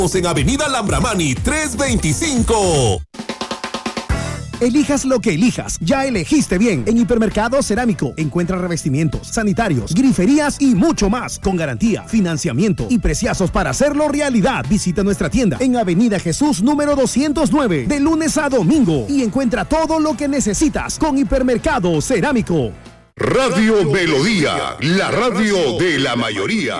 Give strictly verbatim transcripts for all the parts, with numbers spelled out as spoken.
En Avenida Lambramani trescientos veinticinco. Elijas lo que elijas, ya elegiste bien. En Hipermercado Cerámico encuentra revestimientos, sanitarios, griferías y mucho más, con garantía, financiamiento y preciazos para hacerlo realidad. Visita nuestra tienda en Avenida Jesús número doscientos nueve, de lunes a domingo, y encuentra todo lo que necesitas con Hipermercado Cerámico. Radio Melodía, la radio de la mayoría.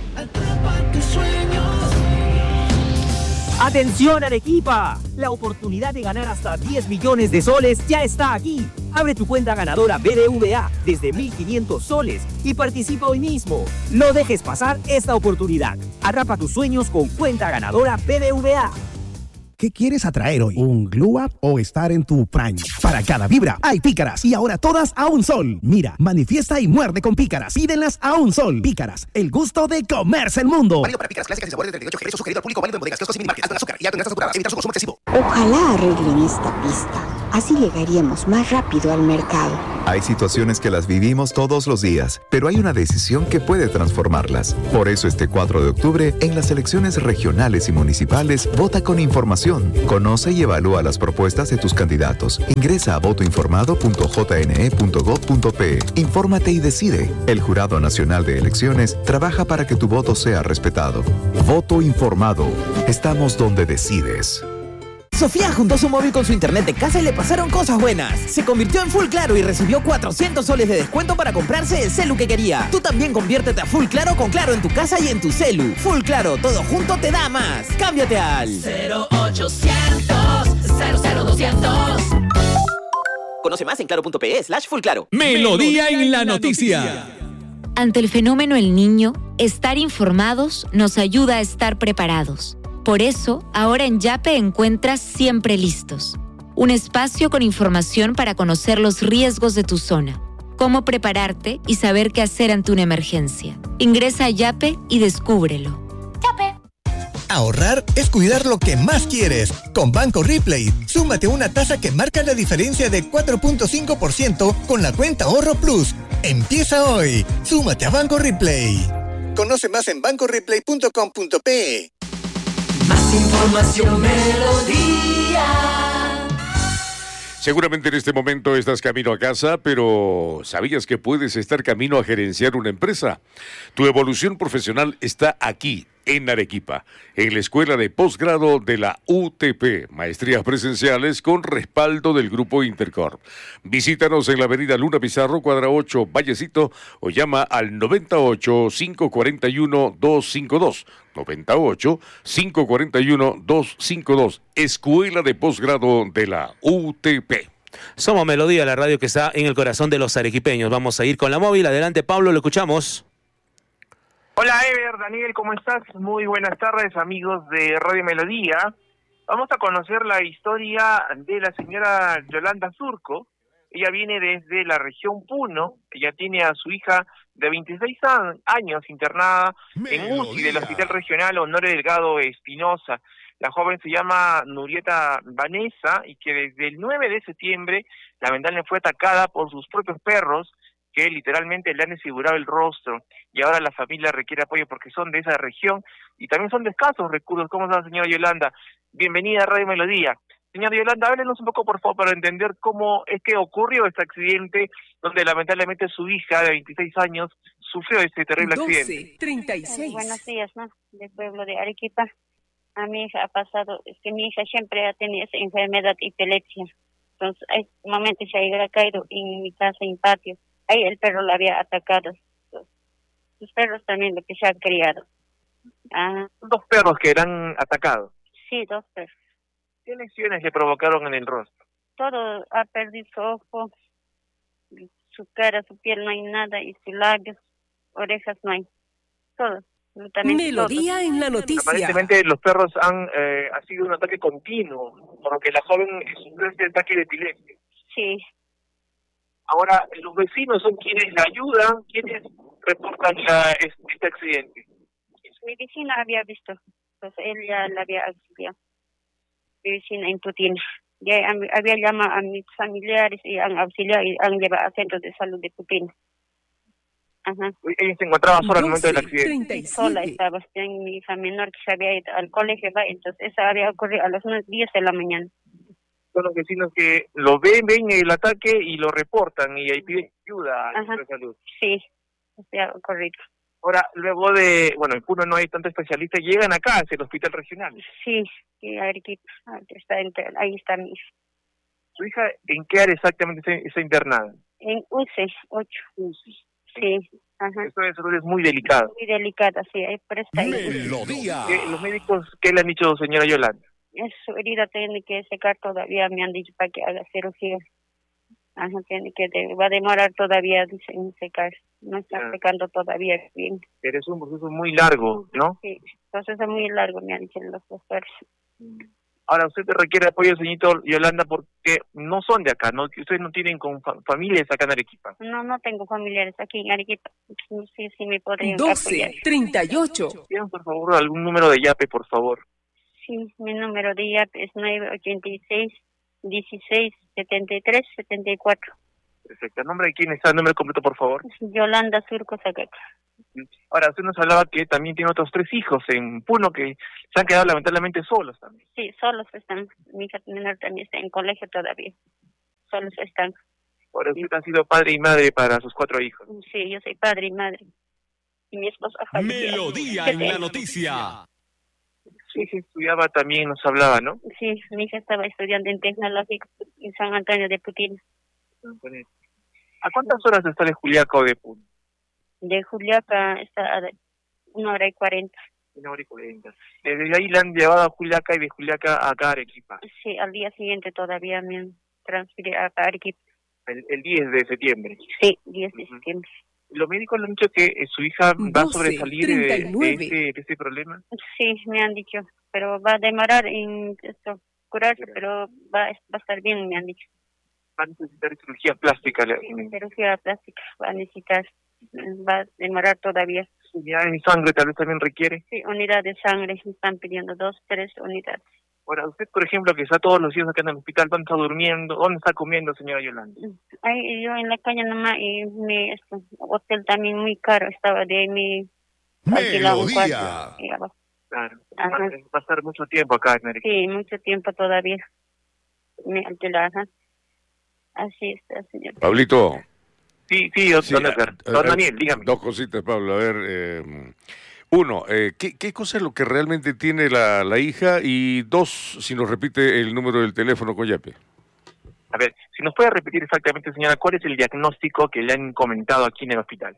¡Atención, Arequipa! La oportunidad de ganar hasta diez millones de soles ya está aquí. Abre tu cuenta ganadora B B V A desde mil quinientos soles y participa hoy mismo. No dejes pasar esta oportunidad. Atrapa tus sueños con cuenta ganadora B B V A. ¿Qué quieres atraer hoy? ¿Un glow up o estar en tu prime? Para cada vibra hay pícaras y ahora todas a un sol. Mira, manifiesta y muerde con pícaras. Pídenlas a un sol. Pícaras, el gusto de comerse el mundo. Válido para pícaras clásicas y sabores de treinta y ocho G. Eso sugerido al público. Válido en bodegas, kioscos y minimarkets. Alto en azúcar y alto en grasas saturadas. Evitar su consumo excesivo. Ojalá arreglen esta pista. Así llegaríamos más rápido al mercado. Hay situaciones que las vivimos todos los días, pero hay una decisión que puede transformarlas. Por eso este cuatro de octubre, en las elecciones regionales y municipales, vota con información. Conoce y evalúa las propuestas de tus candidatos. Ingresa a voto informado punto j n e punto gov punto p e. Infórmate y decide. El Jurado Nacional de Elecciones trabaja para que tu voto sea respetado. Voto informado. Estamos donde decides. Sofía juntó su móvil con su internet de casa y le pasaron cosas buenas. Se convirtió en Full Claro y recibió cuatrocientos soles de descuento para comprarse el celu que quería. Tú también conviértete a Full Claro con Claro en tu casa y en tu celu. Full Claro, todo junto te da más. Cámbiate al cero ochocientos cero cero doscientos. Conoce más en claro punto p e slash full claro. Melodía en la noticia. Ante el fenómeno El Niño, estar informados nos ayuda a estar preparados. Por eso, ahora en Yape encuentras Siempre Listos, un espacio con información para conocer los riesgos de tu zona, cómo prepararte y saber qué hacer ante una emergencia. Ingresa a Yape y descúbrelo. Yape. Ahorrar es cuidar lo que más quieres. Con Banco Replay, súmate una tasa que marca la diferencia de cuatro punto cinco por ciento con la cuenta Ahorro Plus. Empieza hoy. Súmate a Banco Replay. Conoce más en banco replay punto com punto p e. Más información, Melodía. Seguramente en este momento estás camino a casa, pero ¿sabías que puedes estar camino a gerenciar una empresa? Tu evolución profesional está aquí, en Arequipa, en la Escuela de Posgrado de la U T P, maestrías presenciales con respaldo del Grupo Intercorp. Visítanos en la avenida Luna Pizarro, cuadra ocho, Vallecito, o llama al noventa y ocho, cinco cuarenta y uno, doscientos cincuenta y dos. noventa y ocho, cinco cuarenta y uno, doscientos cincuenta y dos. Escuela de Posgrado de la U T P. Somos Melodía, la radio que está en el corazón de los arequipeños. Vamos a ir con la móvil. Adelante, Pablo, lo escuchamos. Hola, Ever, Daniel, ¿cómo estás? Muy buenas tardes, amigos de Radio Melodía. Vamos a conocer la historia de la señora Yolanda Surco. Ella viene desde la región Puno. Ella tiene a su hija de veintiséis años internada en U C I del Hospital Regional Honore Delgado Espinosa. La joven se llama Nurieta Vanessa y que desde el nueve de septiembre lamentablemente fue atacada por sus propios perros, que literalmente le han desfigurado el rostro, y ahora la familia requiere apoyo porque son de esa región y también son de escasos recursos. ¿Cómo está, señora Yolanda? Bienvenida a Radio Melodía. Señora Yolanda, háblenos un poco, por favor, para entender cómo es que ocurrió este accidente donde lamentablemente su hija de veintiséis años sufrió este terrible accidente. treinta y seis. Buenos días, ¿no? Del pueblo de Arequipa. A mi hija ha pasado, es que mi hija siempre ha tenido esa enfermedad, epilepsia. Entonces, hay momentos se ha caído en mi casa, en patio. Ahí el perro la había atacado. Sus perros también lo que se han criado. Ah. Dos perros que eran atacados. Sí, dos perros. ¿Qué lesiones le provocaron en el rostro? Todo, ha perdido su ojo, su cara, su piel no hay nada, y sus labios, orejas no hay. Todo. Melodía todo. En la noticia. Aparentemente los perros han eh, ha sido un ataque continuo, por lo que la joven sufrió este ataque de epilepsia. Sí. Ahora, los vecinos son quienes la ayudan, quienes reportan la, este, este accidente. Mi vecina había visto, pues él ya la había auxiliado. Mi vecina en Putina. Ya había llamado a mis familiares y han auxiliado y han llevado a centros de salud de Putina. Ajá. Ella se encontraba sola al momento del accidente. Sí, sola estaba, en mi hija menor que se había ido al colegio, va, entonces eso había ocurrido a las diez de la mañana. Son los vecinos que lo ven, ven el ataque y lo reportan y ahí piden ayuda a la salud. Sí, se ha ocurrido. Ahora, luego de, bueno, en Puno no hay tantos especialistas, llegan acá, hacia el hospital regional. Sí, sí, Arequipa, está entre, ahí está mi hija. ¿Su hija en qué área exactamente está, está internada? En U C E ocho. Sí, ajá. Esto de salud es muy delicado. Muy delicada, sí, ahí por esta Melodía. ¿Qué, los médicos, ¿qué le han dicho, señora Yolanda? Es su herida tiene que secar todavía, me han dicho para que haga cirugía. Ajá, tiene que, de, va a demorar todavía, dice, en secar. No está Ah. secando todavía bien. Pero es un proceso muy largo, ¿no? Sí, proceso muy largo, me han dicho los doctores. Ahora, usted requiere apoyo, señorita Yolanda, porque no son de acá, ¿no? Ustedes no tienen con fa- familias acá en Arequipa. No, no tengo familiares aquí en Arequipa. Sí, sí me podrían apoyar. doce, treinta y ocho. Pidan, por favor, algún número de YAPE, por favor. Sí, mi número de I A P es nueve ocho seis, dieciséis, setenta y tres, setenta y cuatro. Perfecto. ¿El nombre de quién está? ¿El nombre completo, por favor? Yolanda Surco Sacaca. Ahora, usted nos hablaba que también tiene otros tres hijos en Puno que se han quedado lamentablemente solos también. Sí, solos están. Mi hija menor también está en colegio todavía. Solos están. Ahora, usted ha sido padre y madre para sus cuatro hijos. Sí, yo soy padre y madre. Y mi esposo ha fallecido. Melodía en la noticia. Sí, sí, estudiaba también, nos hablaba, ¿no? Sí, mi hija estaba estudiando en tecnológico en San Antonio de Putina. ¿A cuántas horas está de Juliaca o de Puno? De Juliaca está a una hora y cuarenta. Una hora y cuarenta. Desde ahí la han llevado a Juliaca y de Juliaca acá a Arequipa. Sí, al día siguiente todavía me han transferido a Arequipa. El, el diez de septiembre. Sí, diez de septiembre. ¿Los médicos le han dicho que eh, su hija va a sobresalir de, de, este, de este problema? Sí, me han dicho, pero va a demorar en esto, curarse, pero va, va a estar bien, me han dicho. Va a necesitar cirugía plástica. Sí, cirugía plástica va a necesitar, va a demorar todavía. ¿Unidades de sangre tal vez también requiere? Sí, unidad de sangre, me están pidiendo dos, tres unidades. Ahora, usted, por ejemplo, que está todos los días acá en el hospital, ¿dónde está durmiendo? ¿Dónde está comiendo, señora Yolanda? Ay, yo en la calle nomás, y mi esto, hotel también muy caro, estaba de mi alquilado un cuarto. Y abajo. Claro, va a pasar mucho tiempo acá en Arequipa. Sí, mucho tiempo todavía. Me alquilaba. Así está, señor. Pablito. Sí, sí, don, Sí, don, a- Edgar. a- Don a- Daniel, dígame. Dos cositas, Pablo. A ver, eh, uno, eh, ¿qué, ¿qué cosa es lo que realmente tiene la, la hija? Y dos, si nos repite el número del teléfono con Yape. A ver, si nos puede repetir exactamente, señora, ¿cuál es el diagnóstico que le han comentado aquí en el hospital?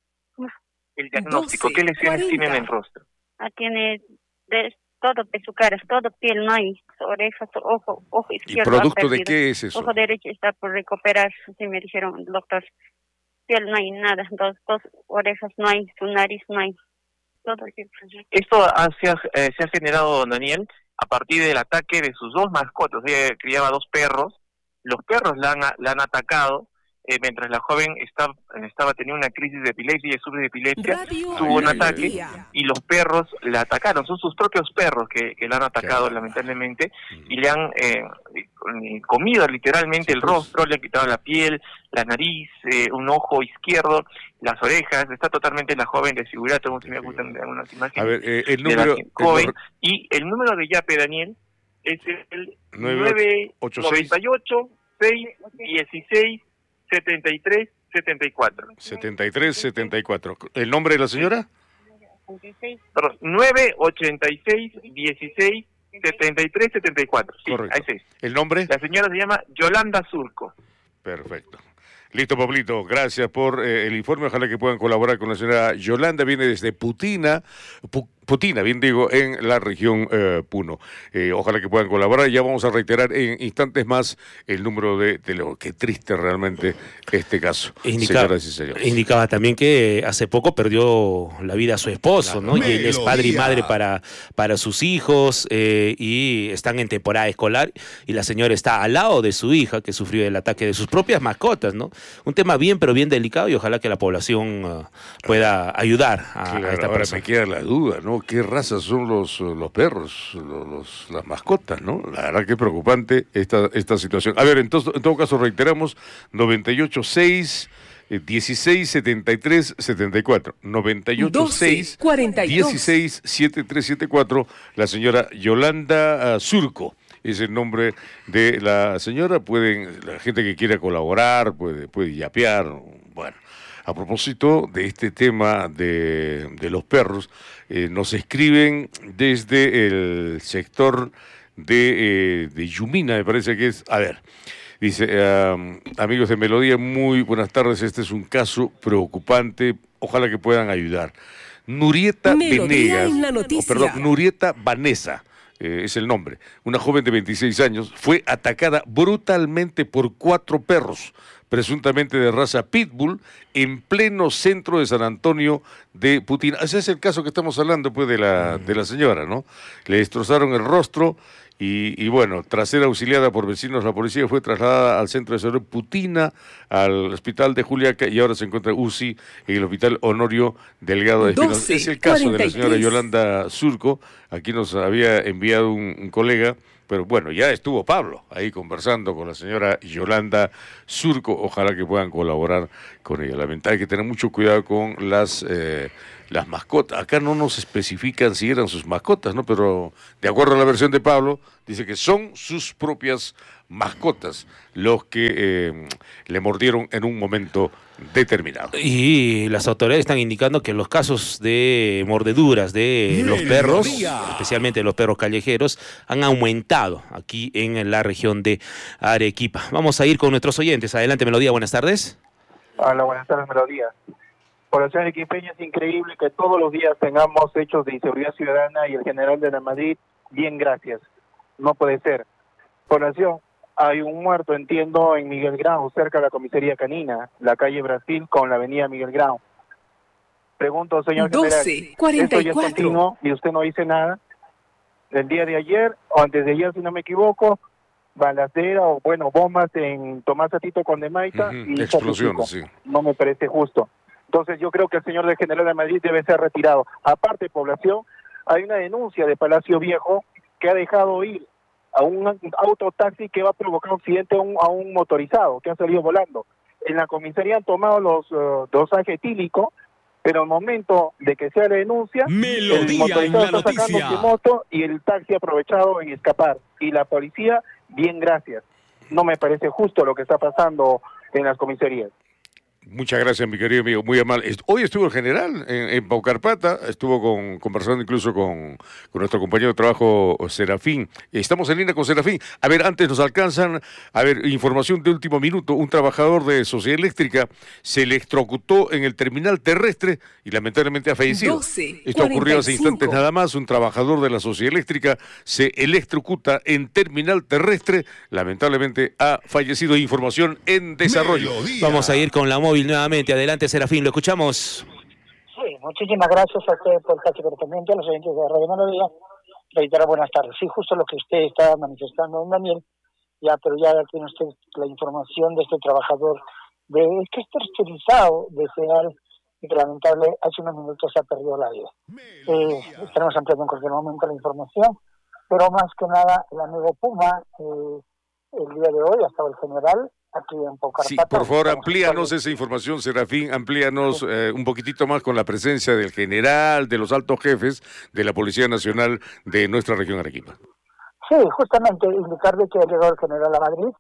El diagnóstico, ¿qué lesiones tiene en el rostro? Ah, tiene de, todo de su cara, todo piel no hay, su oreja, su ojo, ojo izquierdo. ha producto de perdido. qué es eso? Ojo derecho está por recuperar, así me dijeron, doctor. Piel no hay nada, dos, dos orejas no hay, su nariz no hay. Todo. Esto ha- se, ha, eh, se ha generado, don Daniel, a partir del ataque de sus dos mascotas. Ella criaba dos perros, los perros la han, la han atacado, eh, mientras la joven estaba, estaba teniendo una crisis de epilepsia y sufre de epilepsia, Radio tuvo un Melodía. ataque y los perros la atacaron. Son sus propios perros que, que la han atacado lamentablemente y le han eh, eh, comido literalmente el rostro, le han quitado la piel, la nariz, eh, un ojo izquierdo, las orejas. Está totalmente la joven desfigurada, como si me gustan algunas imágenes. A ver, eh, el de la número... joven. el- Y el número de Yape, Daniel, es el Nueve nueve ocho noventa y ocho, seis, dieciséis, setenta y tres, setenta y cuatro. setenta y tres setenta y cuatro. ¿El nombre de la señora? Perdón, nueve ochenta y seis, dieciséis, setenta y tres, setenta y cuatro. Sí, Correcto. ese es. ¿El nombre? La señora se llama Yolanda Surco. Perfecto. Listo, Pablito. Gracias por eh, el informe. Ojalá que puedan colaborar con la señora Yolanda. Viene desde Putina, Pu- Putina, bien digo, en la región eh, Puno. Eh, ojalá que puedan colaborar. Ya vamos a reiterar en instantes más el número de teléfono. Qué triste realmente este caso. Indicaba, Señoras y señores. indicaba también que hace poco perdió la vida su esposo, ¿no? Y él es padre y madre para, para sus hijos eh, y están en temporada escolar y la señora está al lado de su hija que sufrió el ataque de sus propias mascotas, ¿no? Un tema bien, pero bien delicado y ojalá que la población uh, pueda ayudar a, Claro, a esta ahora persona. me queda la duda, ¿no? ¿Qué razas son los, los perros, los, los- las mascotas, ¿no? La verdad que es preocupante esta, esta situación. A ver, entonces, en todo caso reiteramos, noventa y ocho seis, eh, dieciséis setenta y tres setenta y cuatro, noventa y ocho seis dieciséis setenta y tres setenta y cuatro, la señora Yolanda uh, Surco. Es el nombre de la señora. Pueden, la gente que quiera colaborar, puede, puede yapear. Bueno, a propósito de este tema de, de los perros, eh, nos escriben desde el sector de, eh, de Yumina, me parece que es. A ver, dice, uh, amigos de Melodía, muy buenas tardes. Este es un caso preocupante. Ojalá que puedan ayudar. Nurieta Melodía Venegas, en la noticia. oh, perdón, Nurieta Vanessa. Eh, es el nombre, una joven de veintiséis años, fue atacada brutalmente por cuatro perros, presuntamente de raza Pitbull, en pleno centro de San Antonio de Putina. Ese es el caso que estamos hablando, pues, de la, de la señora, ¿no? Le destrozaron el rostro y, y bueno, tras ser auxiliada por vecinos, la policía fue trasladada al centro de salud Putina, al hospital de Juliaca, y ahora se encuentra U C I en el hospital Honorio Delgado de Espinosa. Es el caso de la señora Yolanda Surco. Aquí nos había enviado un, un colega, pero bueno, ya estuvo Pablo ahí conversando con la señora Yolanda Surco. Ojalá que puedan colaborar con ella. Lamentablemente hay que tener mucho cuidado con las eh, las mascotas. Acá no nos especifican si eran sus mascotas, ¿no? Pero de acuerdo a la versión de Pablo, dice que son sus propias mascotas los que eh, le mordieron en un momento determinado. Y las autoridades están indicando que los casos de mordeduras de los perros, especialmente los perros callejeros, han aumentado aquí en la región de Arequipa. Vamos a ir con nuestros oyentes. Adelante, Melodía, buenas tardes. Hola, buenas tardes, Melodía. Población arequipeña, es increíble que todos los días tengamos hechos de inseguridad ciudadana y el general de la Madrid, bien, gracias. No puede ser. Población, hay un muerto, entiendo, en Miguel Grau, cerca de la comisaría canina, la calle Brasil con la avenida Miguel Grau. Pregunto, señor general, ¿esto ya es continuo y usted no dice nada? El día de ayer, o antes de ayer, si no me equivoco, balacera o, bueno, bombas en Tomás Atito Condemaita uh-huh. y explosiones, sí. No me parece justo. Entonces yo creo que el señor del general de Madrid debe ser retirado. Aparte, población, hay una denuncia de Palacio Viejo que ha dejado ir a un autotaxi que va a provocar un accidente a un, a un motorizado que ha salido volando. En la comisaría han tomado los uh, dosaje etílico, pero al momento de que sea la denuncia, Melodía el motorizado en la está sacando noticia. su moto y el taxi ha aprovechado en escapar. Y la policía, bien, gracias. No me parece justo lo que está pasando en las comisarías. Muchas gracias, mi querido amigo, muy amable. Hoy estuvo el general en, en Paucarpata, estuvo con, conversando incluso con, con nuestro compañero de trabajo, Serafín. Estamos en línea con Serafín. A ver, antes nos alcanzan, a ver, información de último minuto. Un trabajador de Sociedad Eléctrica se electrocutó en el terminal terrestre y lamentablemente ha fallecido. doce, Esto ocurrió hace cuarenta y cinco. instantes nada más. Un trabajador de la Sociedad Eléctrica se electrocuta en terminal terrestre. Lamentablemente ha fallecido. Información en desarrollo. Melodía. Vamos a ir con la móvil nuevamente. Adelante, Serafín, lo escuchamos. Sí, muchísimas gracias a usted por el correspondiente, a los oyentes de Radio Melodía. Reitero, buenas tardes. Sí, justo lo que usted está manifestando, don Daniel, ya, pero ya tiene usted la información de este trabajador, de que es tercerizado de SEAL y que lamentable hace unos minutos se ha perdido la vida. Eh, estaremos ampliando en cualquier momento la información, pero más que nada el amigo Puma, eh, el día de hoy ha estado el general aquí en Paucarpata. Sí, por favor, amplíanos esa información, Serafín, amplíanos eh, un poquitito más con la presencia del general, de los altos jefes de la Policía Nacional de nuestra región Arequipa. Sí, justamente indicarle que ha llegado el general a Madrid,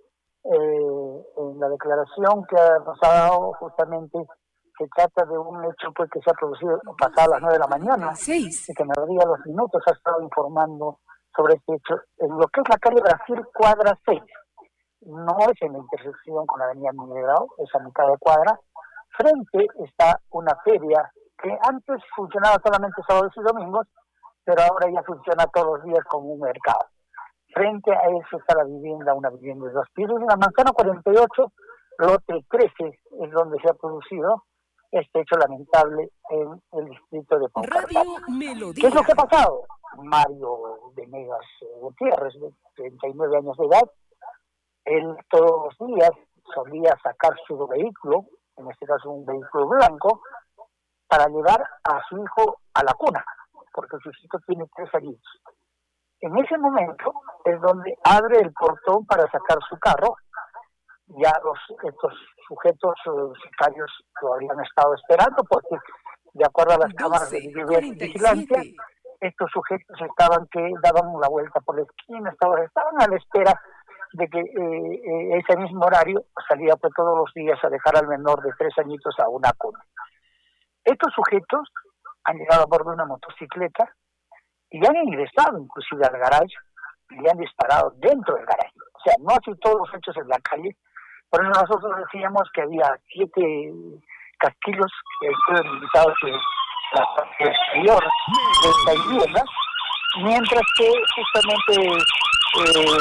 eh, en la declaración que nos ha dado justamente se trata de un hecho pues que se ha producido pasado las nueve de la mañana, Seis. y que me dio los minutos ha estado informando sobre este hecho en lo que es la calle Brasil, cuadra seis. No es en la intersección con la avenida Miguel Grau, es a mitad de cuadra. Frente está una feria que antes funcionaba solamente sábados y domingos, pero ahora ya funciona todos los días como un mercado. Frente a eso está la vivienda, una vivienda de dos pisos, en la manzana cuarenta y ocho, lote trece, es donde se ha producido este hecho lamentable en el distrito de Paucarpata. ¿Qué es lo que ha pasado? Mario Venegas Gutiérrez, de treinta y nueve años de edad, él todos los días solía sacar su vehículo, en este caso un vehículo blanco, para llevar a su hijo a la cuna, porque su hijo tiene tres años. En ese momento es donde abre el portón para sacar su carro, ya los estos sujetos eh, sicarios lo habían estado esperando porque de acuerdo a las cámaras de vigilancia estos sujetos estaban que daban la vuelta por la esquina, estaban, estaban a la espera de que eh, eh, ese mismo horario salía pues todos los días a dejar al menor de tres añitos a una cuna. Estos sujetos han llegado a bordo de una motocicleta y han ingresado inclusive al garaje y han disparado dentro del garaje. O sea, no así todos los hechos en la calle. Por eso nosotros decíamos que había siete casquillos que fueron invitados de la parte exterior de esta vivienda, mientras que justamente eh,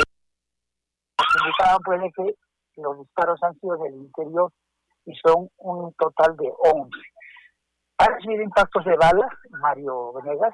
indicaban pues de que los disparos han sido del interior y son un total de once. Ha recibido impactos de bala Mario Venegas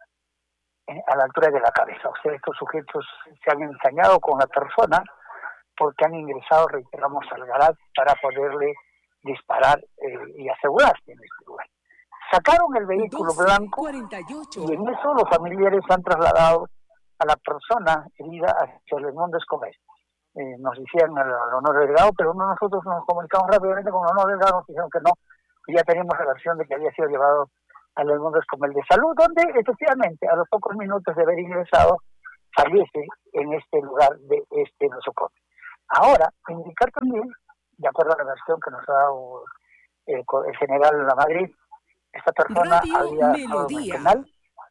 eh, a la altura de la cabeza. O sea, estos sujetos se han ensañado con la persona porque han ingresado, reiteramos, al garaje para poderle disparar eh, y asegurarse en este lugar. Sacaron el vehículo blanco y en eso los familiares han trasladado a la persona herida hacia el Edmundo Escobar. Eh, nos decían al, al honor Delgado, pero no, nosotros nos comunicamos rápidamente con el honor Delgado, nos dijeron que no, y ya teníamos la versión de que había sido llevado al Edmundo Escobar de Salud, donde efectivamente a los pocos minutos de haber ingresado fallece en este lugar de este nosocomio. Ahora, indicar también, de acuerdo a la versión que nos ha dado el, el general La Madrid, esta persona Radio había estado en el penal,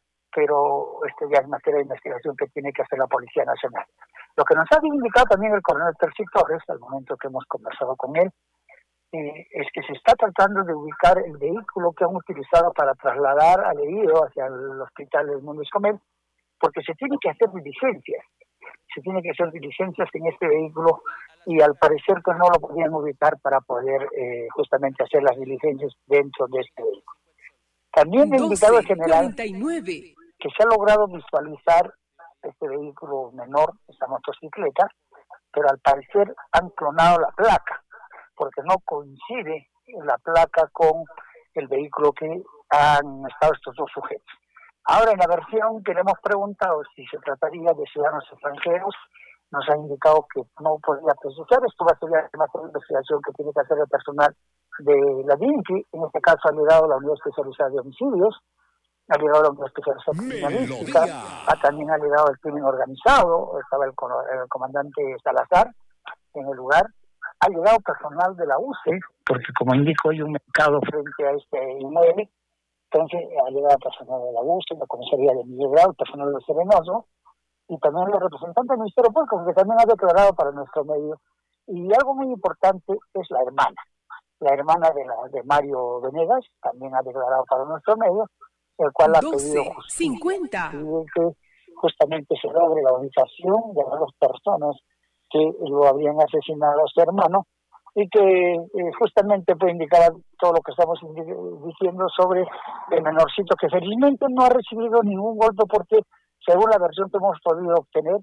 pero este ya es materia de investigación que tiene que hacer la Policía Nacional. Lo que nos ha indicado también el coronel Terci Torres, al momento que hemos conversado con él, eh, es que se está tratando de ubicar el vehículo que han utilizado para trasladar al herido hacia el hospital del Mundo Escomer, porque se tiene que hacer diligencias. Se tiene que hacer diligencias en este vehículo y al parecer que no lo podían ubicar para poder eh, justamente hacer las diligencias dentro de este vehículo. También ha indicado el general que se ha logrado visualizar este vehículo menor, esta motocicleta, pero al parecer han clonado la placa, porque no coincide la placa con el vehículo que han estado estos dos sujetos. Ahora, en la versión que le hemos preguntado si se trataría de ciudadanos extranjeros, nos ha indicado que no podría precisar. Esto va a ser una investigación que tiene que hacer el personal de la D I N C I, en este caso ha llegado la Unidad Especializada de Homicidios, ha llegado la Unidad Especializada Criminalística, ha también ha llegado el crimen organizado, estaba el, el comandante Salazar en el lugar, ha llegado personal de la U C E, porque como indico hay un mercado frente a este inmueble. Entonces ha llegado personal de la U C E, la comisaría de Miguel Grau, el personal de Serenoso, y también el representante del Ministerio Público, que también ha declarado para nuestro medio. Y algo muy importante es la hermana. La hermana de, la, de Mario Venegas también ha declarado para nuestro medio, el cual ha pedido justicia, y que justamente se logre la ubicación de las dos personas que lo habían asesinado a su hermano, y que eh, justamente puede indicar todo lo que estamos diciendo sobre el menorcito, que felizmente no ha recibido ningún golpe porque, según la versión que hemos podido obtener,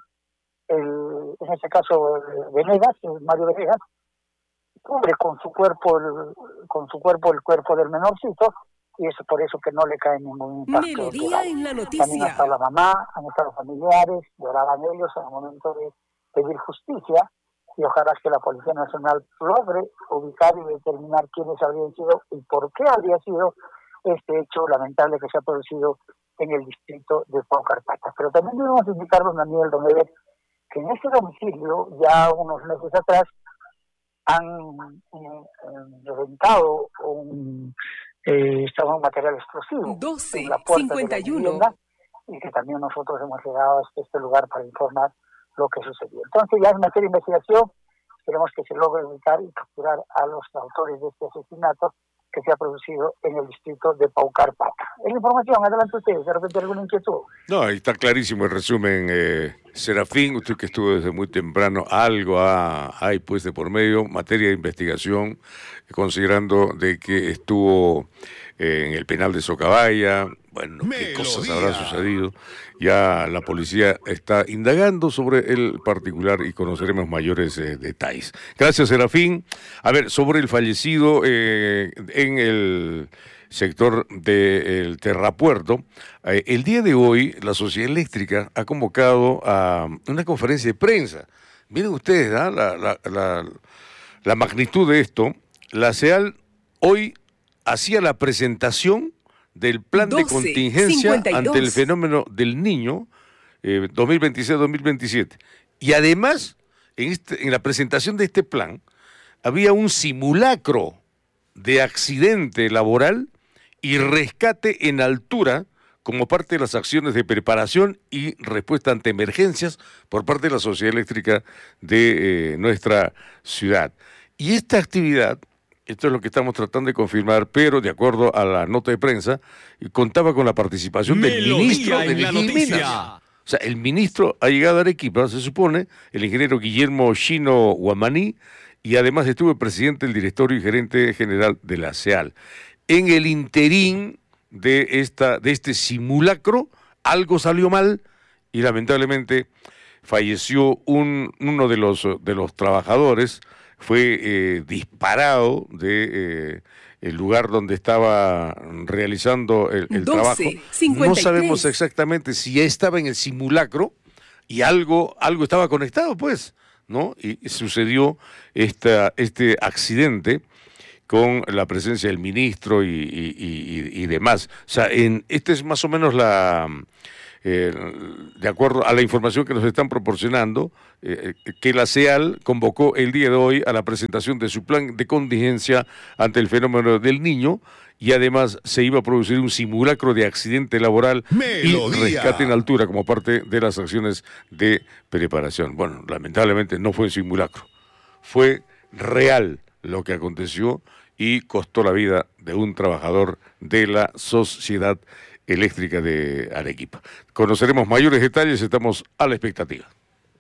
el, en este caso Venegas, Mario Venegas, cubre con su cuerpo el, con su cuerpo el cuerpo del menorcito, y es por eso que no le cae ningún impacto. Melodía en la noticia. También ha estado la mamá, han estado familiares, lloraban ellos en el momento de pedir justicia, y ojalá que la Policía Nacional logre ubicar y determinar quiénes habrían sido y por qué habría sido este hecho lamentable que se ha producido en el distrito de Paucarpata. Pero también debemos indicar, don Daniel, don Eber, que en este domicilio, ya unos meses atrás, han eh, reventado un, eh, estaba un material explosivo doce, en la puerta cincuenta y uno. de la vivienda, y que también nosotros hemos llegado hasta este lugar para informar lo que sucedió. Entonces ya es materia de investigación, esperemos que se logre ubicar y capturar a los autores de este asesinato que se ha producido en el distrito de Paucarpata. En información, adelante ustedes, de repente alguna inquietud. No, ahí está clarísimo el resumen, eh, Serafín, usted que estuvo desde muy temprano, algo ha, hay pues de por medio, materia de investigación, considerando de que estuvo eh, en el penal de Socabaya, bueno, qué cosas habrá sucedido. Ya la policía está indagando sobre el particular y conoceremos mayores eh, detalles. Gracias, Serafín. A ver, sobre el fallecido eh, en el sector del Terrapuerto, eh, el día de hoy la Sociedad Eléctrica ha convocado a una conferencia de prensa. Miren ustedes, ¿eh? la, la, la, la magnitud de esto, la SEAL hoy hacía la presentación del plan de contingencia ante el fenómeno del Niño eh, dos mil veintiséis dos mil veintisiete. Y además, en, este, en la presentación de este plan, había un simulacro de accidente laboral y rescate en altura como parte de las acciones de preparación y respuesta ante emergencias por parte de la Sociedad Eléctrica de eh, nuestra ciudad. Y esta actividad, esto es lo que estamos tratando de confirmar, pero de acuerdo a la nota de prensa, contaba con la participación del Melodía ministro de en la Energía y noticia. Minas. O sea, el ministro ha llegado a Arequipa, se supone, el ingeniero Guillermo Shino Guamaní, y además estuvo el presidente, el directorio y gerente general de la SEAL. En el interín de, esta, de este simulacro, algo salió mal y lamentablemente falleció un, uno de los, de los trabajadores, fue eh, disparado de eh, el lugar donde estaba realizando el, el trabajo. No sabemos exactamente si ya estaba en el simulacro y algo, algo estaba conectado, pues, ¿no? Y, y sucedió esta, este accidente con la presencia del ministro y, y, y, y demás. O sea, en, esta es más o menos la... Eh, de acuerdo a la información que nos están proporcionando, eh, que la SEAL convocó el día de hoy a la presentación de su plan de contingencia ante el fenómeno del Niño, y además se iba a producir un simulacro de accidente laboral Melodía. y rescate en altura como parte de las acciones de preparación. Bueno, lamentablemente no fue un simulacro, fue real lo que aconteció y costó la vida de un trabajador de la Sociedad Eléctrica de Arequipa. Conoceremos mayores detalles, estamos a la expectativa.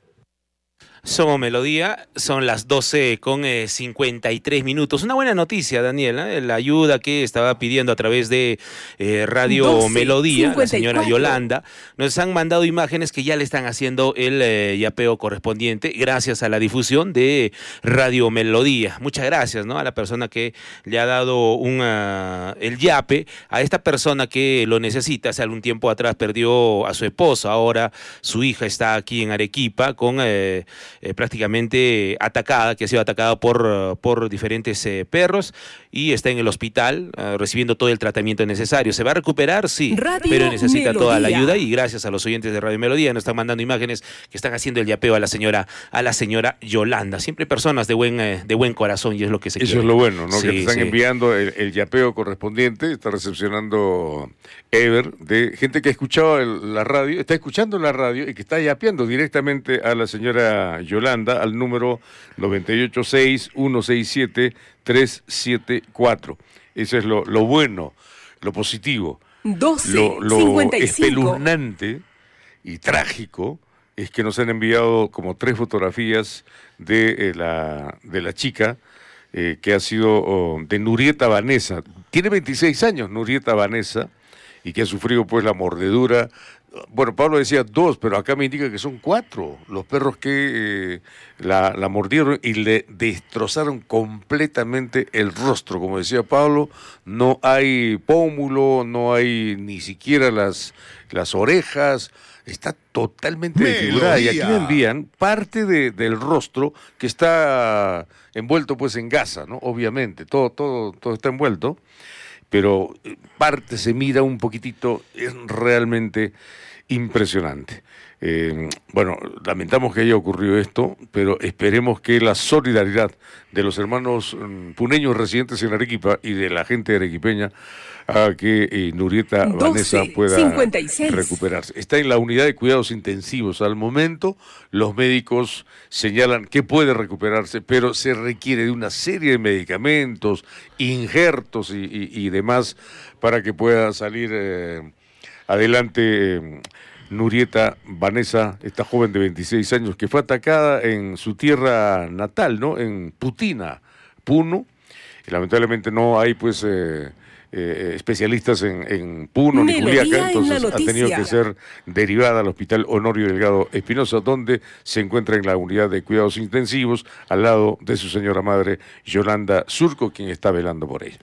Somos Melodía, son las doce con cincuenta y tres minutos. Una buena noticia, Daniel, ¿eh? La ayuda que estaba pidiendo a través de eh, Radio doce, Melodía, cincuenta y cuatro. La señora Yolanda. Nos han mandado imágenes que ya le están haciendo el eh, yapeo correspondiente gracias a la difusión de Radio Melodía. Muchas gracias, ¿no? A la persona que le ha dado una, el yape, a esta persona que lo necesita. Hace algún tiempo atrás perdió a su esposa, ahora su hija está aquí en Arequipa con... Eh, Eh, prácticamente atacada, que ha sido atacada por, uh, por diferentes eh, perros y está en el hospital uh, recibiendo todo el tratamiento necesario. ¿Se va a recuperar? Sí, Radio pero necesita Melodía. Toda la ayuda y gracias a los oyentes de Radio Melodía nos están mandando imágenes que están haciendo el yapeo a la señora a la señora Yolanda. Siempre personas de buen, eh, de buen corazón y es lo que se Eso quiere. Es lo bueno, ¿no? Sí, que te están sí. enviando el, el yapeo correspondiente, está recepcionando Ever, de gente que ha escuchado el, la radio, está escuchando la radio y que está yapeando directamente a la señora Yolanda al número noventa y ocho seis, ciento sesenta y siete, trescientos setenta y cuatro. Eso es lo, lo bueno, lo positivo. doce, lo lo cincuenta y cinco. Espeluznante y trágico es que nos han enviado como tres fotografías de, eh, la, de la chica eh, que ha sido oh, de Nurieta Vanessa. Tiene veintiséis años Nurieta Vanessa y que ha sufrido pues la mordedura. Bueno, Pablo decía dos, pero acá me indica que son cuatro los perros que eh, la, la mordieron y le destrozaron completamente el rostro. Como decía Pablo, no hay pómulo, no hay ni siquiera las, las orejas, está totalmente desfigurada. Y aquí me envían parte de, del rostro que está envuelto pues en gasa, ¿no? Obviamente, todo, todo, todo está envuelto. Pero parte se mira un poquitito, es realmente impresionante. Eh, bueno, lamentamos que haya ocurrido esto, pero esperemos que la solidaridad de los hermanos um, puneños residentes en Arequipa y de la gente arequipeña haga que eh, Nurieta doce, Vanessa pueda cincuenta y seis. Recuperarse. Está en la unidad de cuidados intensivos. Al momento, los médicos señalan que puede recuperarse, pero se requiere de una serie de medicamentos, injertos y, y, y demás para que pueda salir eh, adelante eh, Nurieta Vanessa, esta joven de veintiséis años que fue atacada en su tierra natal, ¿no? En Putina, Puno. Y lamentablemente no hay pues eh, eh, especialistas en, en Puno ni Juliaca, entonces ha tenido que ser derivada al Hospital Honorio Delgado Espinosa, donde se encuentra en la unidad de cuidados intensivos al lado de su señora madre Yolanda Surco, quien está velando por ella.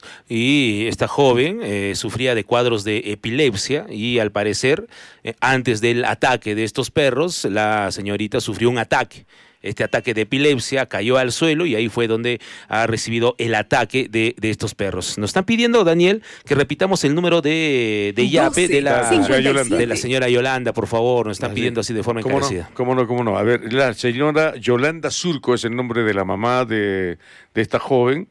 Y esta joven eh, sufría de cuadros de epilepsia y al parecer eh, antes del ataque de estos perros la señorita sufrió un ataque este ataque de epilepsia, cayó al suelo y ahí fue donde ha recibido el ataque de, de estos perros. Nos están pidiendo, Daniel, que repitamos el número de, de Yape de la, de la señora Yolanda, por favor. Nos están pidiendo así de forma ¿Cómo encarecida. no? ¿Cómo no? ¿Cómo no? A ver, la señora Yolanda Surco es el nombre de la mamá de, de esta joven.